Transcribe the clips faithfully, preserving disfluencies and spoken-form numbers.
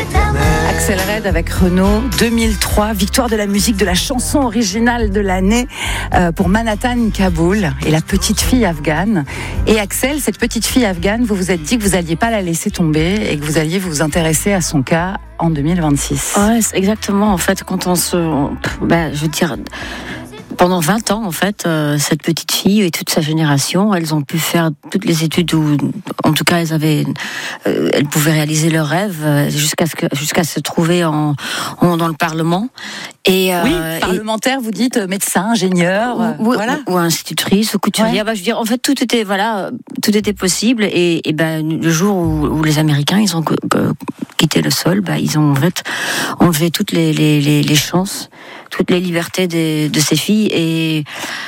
Axel Red avec Renaud, deux mille trois, victoire de la musique, de la chanson originale de l'année euh, pour Manhattan Kaboul et la petite fille afghane. Et Axel, cette petite fille afghane, vous vous êtes dit que vous n'alliez pas la laisser tomber et que vous alliez vous intéresser à son cas en deux mille vingt-six. Ouais, c'est exactement. En fait, quand on se, on, bah, je veux dire. Pendant vingt ans, en fait, euh, cette petite fille et toute sa génération, elles ont pu faire toutes les études où, en tout cas, elles avaient, euh, elles pouvaient réaliser leurs rêves euh, jusqu'à ce que, jusqu'à se trouver en, en dans le Parlement. Et euh, oui, parlementaire, et, vous dites médecin, ingénieur, ou, ou, voilà, ou, ou institutrice, ou couturière. Ouais. Bah, je veux dire, en fait, tout était, voilà, tout était possible. Et, et ben, le jour où, où les Américains, ils ont euh, quitté le sol, bah, ils ont en fait enlevé toutes les, les, les, les chances, toutes les libertés de, de ces filles et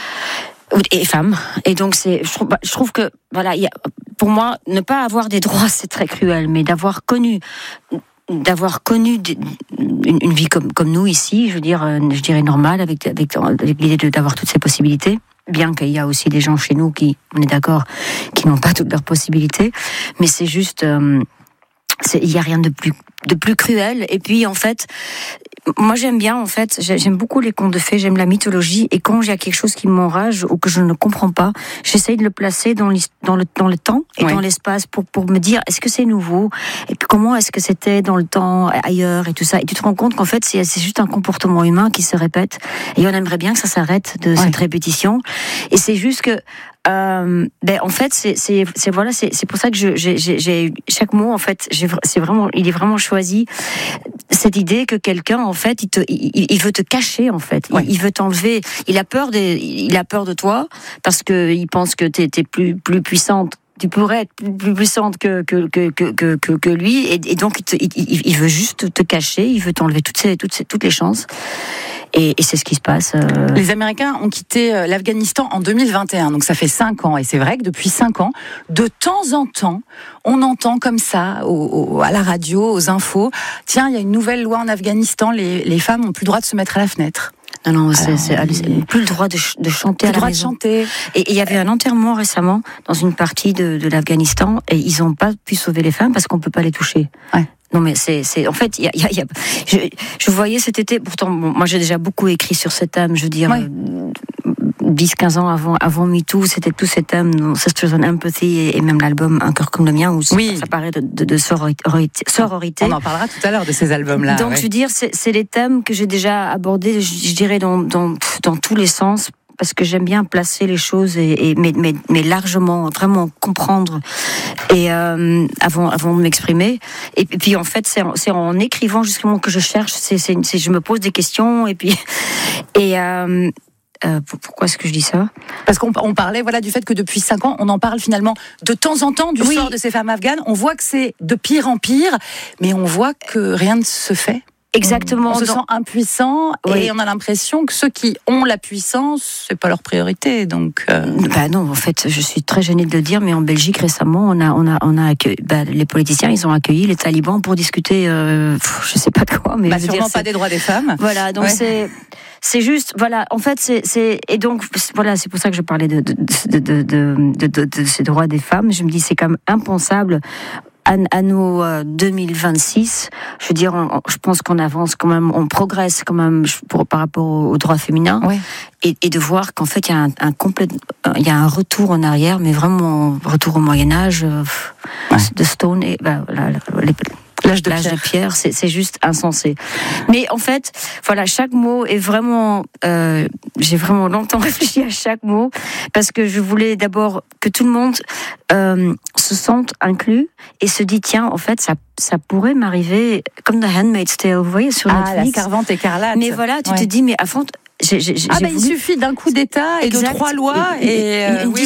et femmes. Et donc c'est, je trouve, je trouve que voilà, y a, pour moi, ne pas avoir des droits, c'est très cruel, mais d'avoir connu d'avoir connu une, une vie comme comme nous ici, je veux dire, je dirais normale, avec avec, avec l'idée d'avoir toutes ces possibilités. Bien qu'il y a aussi des gens chez nous qui, on est d'accord, qui n'ont pas toutes leurs possibilités, mais c'est juste, euh, il y a rien de plus de plus cruel. Et puis en fait, moi j'aime bien en fait, j'aime beaucoup les contes de fées, j'aime la mythologie, et quand il y a quelque chose qui m'enrage ou que je ne comprends pas, j'essaye de le placer dans, dans, le, dans le temps et oui. dans l'espace pour, pour me dire est-ce que c'est nouveau, et puis comment est-ce que c'était dans le temps ailleurs et tout ça, et tu te rends compte qu'en fait c'est, c'est juste un comportement humain qui se répète, et on aimerait bien que ça s'arrête de ouais. cette répétition, et c'est juste que Euh, ben en fait c'est c'est c'est voilà c'est c'est pour ça que je j'ai j'ai, j'ai chaque mot en fait j'ai c'est vraiment il est vraiment choisi cette idée que quelqu'un en fait il te il, il veut te cacher en fait ouais. il, il veut t'enlever, il a peur des il a peur de toi parce que il pense que t'es t'es plus plus puissante, tu pourrais être plus puissante que que que que que, que lui, et, et donc il, te, il, il veut juste te cacher, il veut t'enlever toutes ces toutes ces toutes les chances. Et, et c'est ce qui se passe. Euh... Les Américains ont quitté l'Afghanistan en deux mille vingt et un, donc ça fait cinq ans. Et c'est vrai que depuis cinq ans, de temps en temps, on entend comme ça, au, au, à la radio, aux infos, tiens, il y a une nouvelle loi en Afghanistan, les, les femmes n'ont plus le droit de se mettre à la fenêtre. Non, non, c'est, Alors, c'est, c'est plus le droit de, ch- de chanter plus à la droit maison. De chanter. Et il y avait un enterrement récemment dans une partie de, de l'Afghanistan, et ils n'ont pas pu sauver les femmes parce qu'on peut pas les toucher. Ouais. Non mais c'est c'est en fait il y a, y a, y a je, je voyais cet été, pourtant bon, moi j'ai déjà beaucoup écrit sur ce thème, je veux dire ouais. dix quinze ans avant avant MeToo, c'était tous ces thèmes, Sisters on Empathy, et, et même l'album Un cœur comme le mien où oui. ça parlait de, de, de sororité, sororité. On en parlera tout à l'heure de ces albums-là. Donc ouais. je veux dire c'est c'est les thèmes que j'ai déjà abordés, je, je dirais dans dans dans tous les sens, parce que j'aime bien placer les choses et, et mais, mais mais largement vraiment comprendre et euh, avant avant de m'exprimer, et, et puis en fait c'est en, c'est en écrivant justement que je cherche, c'est, c'est c'est je me pose des questions, et puis et euh, Euh, pourquoi est-ce que je dis ça ? Parce qu'on on parlait voilà du fait que depuis cinq ans, on en parle finalement de temps en temps du oui. sort de ces femmes afghanes. On voit que c'est de pire en pire, mais on voit que rien ne se fait. Exactement. On se sent impuissant, oui. et on a l'impression que ceux qui ont la puissance, c'est pas leur priorité. Donc, euh... bah non, en fait, je suis très gênée de le dire, mais en Belgique récemment, on a, on a, on a accueilli, bah, les politiciens, ils ont accueilli les talibans pour discuter, euh, je sais pas de quoi, mais bah, je veux sûrement dire, pas c'est... des droits des femmes. Voilà, donc ouais. c'est, c'est juste, voilà, en fait, c'est, c'est, et donc, voilà, c'est pour ça que je parlais de, de, de, de, de, de, de, de ces droits des femmes. Je me dis, c'est quand même impensable. Anno euh, deux mille vingt-six, je veux dire, on, je pense qu'on avance quand même, on progresse quand même pour, par rapport aux, aux droits féminins, ouais. et, et de voir qu'en fait il y a un, un complet, il y a un retour en arrière, mais vraiment retour au Moyen Âge, euh, ouais. de Stone et ben, la, la, les, L'âge de, L'âge de pierre, c'est, c'est juste insensé. Mais en fait, voilà, chaque mot est vraiment... Euh, j'ai vraiment longtemps réfléchi à chaque mot, parce que je voulais d'abord que tout le monde euh, se sente inclus et se dit, tiens, en fait, ça, ça pourrait m'arriver comme The Handmaid's Tale, vous voyez, sur ah, Netflix. La Servante écarlate. Mais voilà, tu ouais. te dis, mais avant... J'ai, j'ai, ah, j'ai bah, voulu... il suffit d'un coup d'État et exact. De trois lois et... et, et, et, euh, oui.